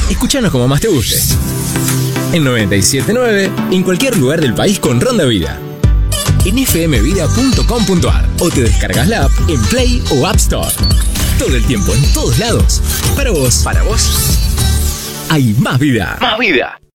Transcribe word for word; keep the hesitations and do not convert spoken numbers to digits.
Escúchanos como más te guste. En noventa y siete punto nueve, en cualquier lugar del país con Ronda Vida. En f m vida punto com punto a r o te descargas la app en Play o App Store. Todo el tiempo, en todos lados. Para vos. Para vos. Hay más vida. Más vida.